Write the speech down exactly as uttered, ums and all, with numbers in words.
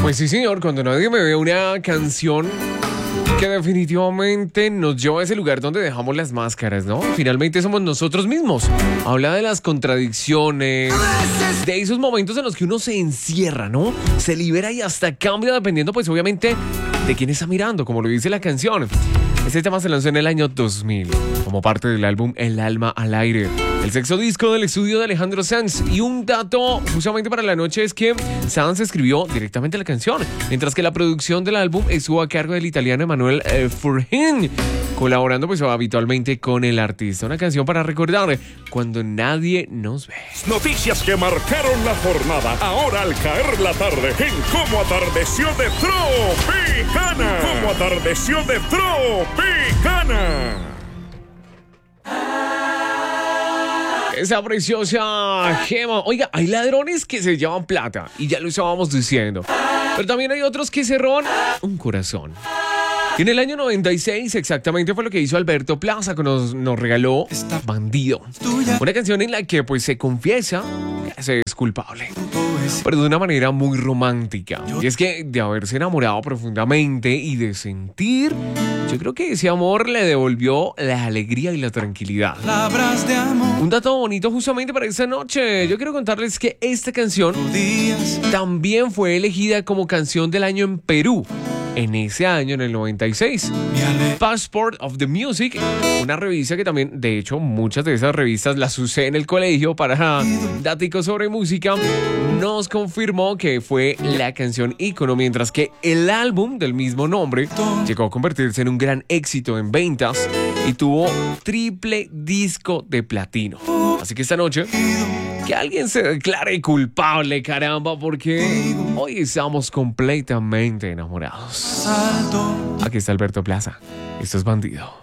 Pues sí, señor, cuando nadie me ve, una canción que definitivamente nos lleva a ese lugar donde dejamos las máscaras, ¿no? Finalmente somos nosotros mismos. Habla de las contradicciones, de esos momentos en los que uno se encierra, ¿no? Se libera y hasta cambia dependiendo, pues obviamente, de quién está mirando, como lo dice la canción. Este tema se lanzó en el año dos mil, como parte del álbum El Alma al Aire, el sexto disco del estudio de Alejandro Sanz. Y un dato justamente para la noche es que Sanz escribió directamente la canción, mientras que la producción del álbum estuvo a cargo del italiano Emanuel eh, Furhin, colaborando pues habitualmente con el artista. Una canción para recordar cuando nadie nos ve. Noticias que marcaron la jornada, ahora al caer la tarde, en Cómo Atardeció de Tropicana. Cómo Atardeció de Tropicana. Esa preciosa gema. Oiga, hay ladrones que se llevan plata, y ya lo estábamos diciendo, pero también hay otros que se roban un corazón. Y en el año noventa y seis exactamente fue lo que hizo Alberto Plaza, que nos, nos regaló Bandido, una canción en la que pues se confiesa que se es culpable, pero de una manera muy romántica. Y es que de haberse enamorado profundamente y de sentir, yo creo que ese amor le devolvió la alegría y la tranquilidad. Un dato bonito justamente para esta noche. Yo quiero contarles que esta canción también fue elegida como canción del año en Perú. En ese año, en el noventa y seis, Passport of the Music, una revista que también, de hecho, muchas de esas revistas las usé en el colegio para datos sobre música, nos confirmó que fue la canción ícono, mientras que el álbum del mismo nombre llegó a convertirse en un gran éxito en ventas y tuvo triple disco de platino. Así que esta noche, que alguien se declare culpable, caramba, porque hoy estamos completamente enamorados. Aquí está Alberto Plaza. Esto es Bandido.